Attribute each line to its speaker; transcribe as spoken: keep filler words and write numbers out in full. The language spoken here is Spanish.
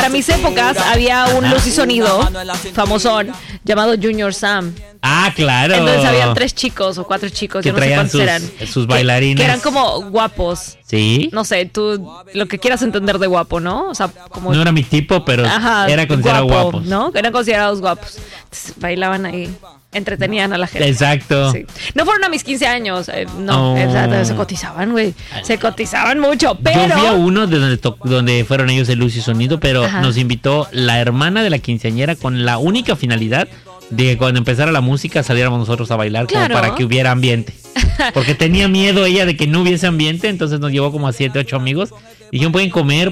Speaker 1: Para mis épocas había un luz y sonido famosón llamado Junior Sam.
Speaker 2: Ah, claro.
Speaker 1: Entonces habían tres chicos o cuatro chicos,
Speaker 2: que
Speaker 1: yo no sé cuántos
Speaker 2: sus,
Speaker 1: eran.
Speaker 2: Sus bailarines.
Speaker 1: Que, que eran como guapos.
Speaker 2: Sí.
Speaker 1: No sé, tú lo que quieras entender de guapo, ¿no? O sea, como...
Speaker 2: No era mi tipo, pero Ajá, era considerado
Speaker 1: guapo,
Speaker 2: guapos.
Speaker 1: ¿no? Eran considerados guapos. Entonces, bailaban ahí. Entretenían a la gente.
Speaker 2: Exacto.
Speaker 1: Sí. No fueron a mis quince años. Eh, no, oh. o sea, se cotizaban, güey. Se cotizaban mucho, pero...
Speaker 2: Yo fui a uno de donde, to- donde fueron ellos de luz y sonido, pero Ajá. nos invitó la hermana de la quinceañera con la única finalidad de que cuando empezara la música saliéramos nosotros a bailar, claro. como para que hubiera ambiente. Porque tenía miedo ella de que no hubiese ambiente, entonces nos llevó como a siete, ocho amigos. Dijeron, pueden comer,